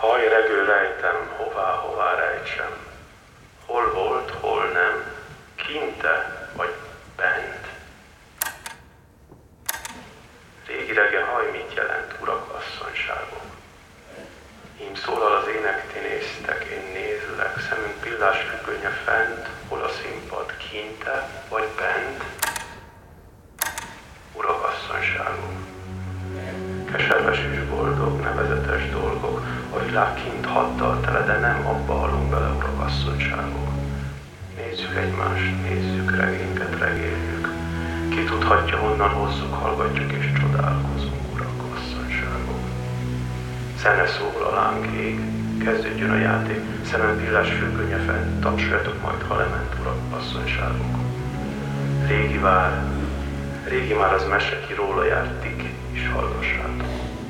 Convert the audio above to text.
Hajregő rejtem, hová rejtsem. Hol volt, hol nem, kinte vagy bent. Régi rege haj mit jelent, urak, asszonyságok? Ím szólal az ének, ti néztek, én nézlek, szemünk pillás függönye fent, hol a színpad, kinte vagy bent. Urak, asszonyságok, keserves és boldog, nevezetes dolgok, a világ kint haddal tele, de nem abba halunk bele, urak, asszonyságok. Nézzük egymást, nézzük regénket, regéljük. Ki tudhatja, honnan hozzuk, hallgatjuk és csodálkozunk, urak, asszonyságok. Zene szól, a láng ég, kezdődjön a játék, szemem pillás függönye fent, tapsoljatok majd, ha lement, urak, asszonyságok. Régi vár, régi már az mese, ki róla járt, ti is hallgassátok.